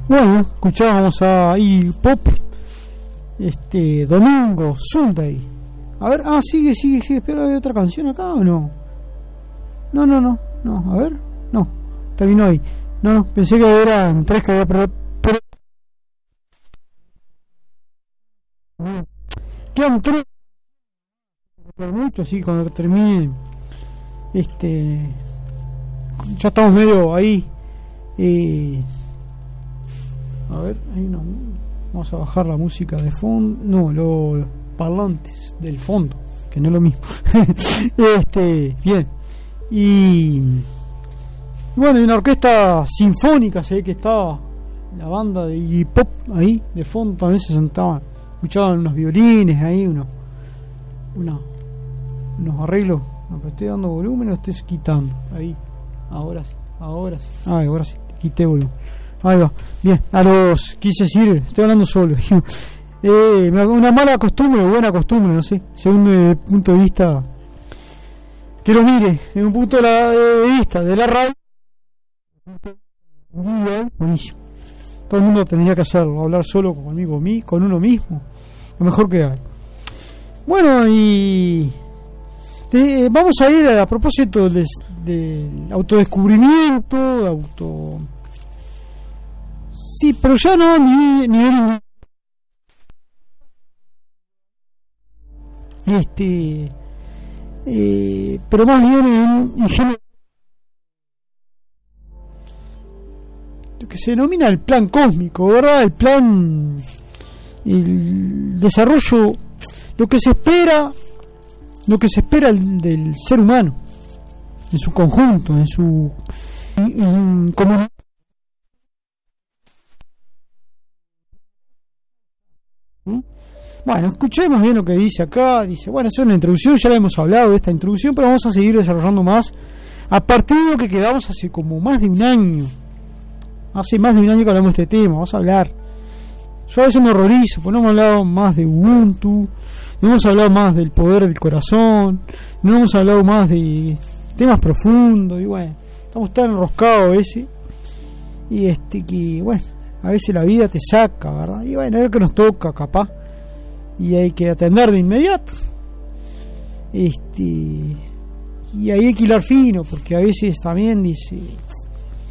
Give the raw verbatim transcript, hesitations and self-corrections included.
Bueno, escuchábamos a Iggy Pop, este, Domingo, Sunday. A ver, ah, sigue, sigue, sigue, espera, ¿hay otra canción acá o no? No, no, no, no, a ver, no, terminó ahí. No, no, pensé que eran tres que había, pero, pero... quedan tres, por mucho, así cuando termine, este, ya estamos medio ahí. Eh, a ver, hay una, vamos a bajar la música de fondo, no, los parlantes del fondo, que no es lo mismo. Este, bien. Y bueno, hay una orquesta sinfónica, se ve que estaba la banda de Iggy Pop ahí de fondo, también se sentaban, escuchaban unos violines ahí, unos unos, unos arreglos. Me estoy dando volumen o estoy quitando ahí. Ahora sí, ahora sí, ah, ahora sí, quité volumen. Ahí va, bien, a los, quise decir, estoy hablando solo. eh, una mala costumbre o buena costumbre, no sé, según el punto de vista que lo mire, en un punto de, la, de vista de la radio. Buenísimo. Todo el mundo tendría que hacerlo, hablar solo conmigo, mí, con uno mismo, lo mejor que hay. Bueno, y de, vamos a ir a, a propósito del de autodescubrimiento, de auto... Sí, pero ya no a nivel, nivel... Este... Eh, pero más bien en, en general, lo que se denomina el plan cósmico, ¿verdad? El plan, el desarrollo, lo que se espera, lo que se espera del, del ser humano en su conjunto, en su en comunidad. ¿Mm? Bueno, escuchemos bien lo que dice acá. Dice, bueno, eso es una introducción, ya la hemos hablado de esta introducción, pero vamos a seguir desarrollando más a partir de lo que quedamos hace como más de un año. Hace más de un año que hablamos de este tema, vamos a hablar. Yo a veces me horrorizo, porque no hemos hablado más de Ubuntu, no hemos hablado más del poder del corazón, no hemos hablado más de temas profundos, y bueno, estamos tan enroscados a veces, y este que, bueno, a veces la vida te saca, ¿verdad? Y bueno, a ver qué nos toca, capaz. Y hay que atender de inmediato, este y ahí hay que hilar fino, porque a veces también dice